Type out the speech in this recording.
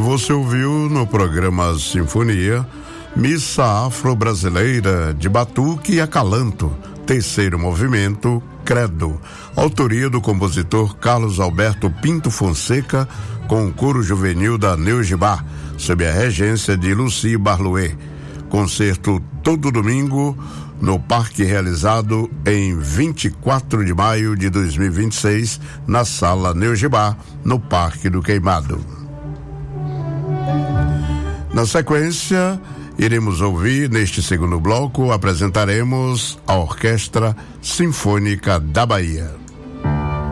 Você ouviu no programa Sinfonia Missa Afro-Brasileira de Batuque e Acalanto, terceiro movimento, Credo, autoria do compositor Carlos Alberto Pinto Fonseca, com o coro juvenil da Neugibá, sob a regência de Luci Barlouet. Concerto todo domingo no Parque, realizado em 24 de maio de 2026, na Sala Neugibá, no Parque do Queimado. Na sequência, iremos ouvir, neste segundo bloco, apresentaremos a Orquestra Sinfônica da Bahia.